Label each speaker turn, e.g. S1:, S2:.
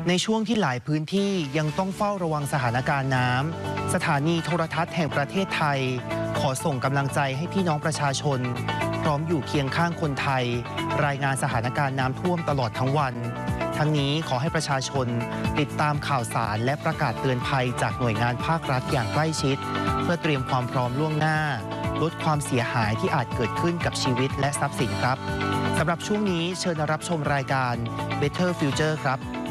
S1: ในช่วงที่หลายพื้นที่ยังต้องเฝ้าระวังสถานการณ์น้ำสถานีโทรทัศน์แห่งประเทศไทยขอส่งกำลังใจให้พี่น้องประชาชนพร้อมอยู่เคียงข้างคนไทยรายงานสถานการณ์น้ำท่วมตลอดทั้งวันทั้งนี้ขอให้ประชาชนติดตามข่าวสารและประกาศเตือนภัยจากหน่วยงานภาครัฐอย่างใกล้ชิดเพื่อเตรียมความพร้อมล่วงหน้าลดความเสียหายที่อาจเกิดขึ้นกับชีวิตและทรัพย์สินครับสำหรับช่วงนี้เชิญรับชมรายการ Better Future ครับ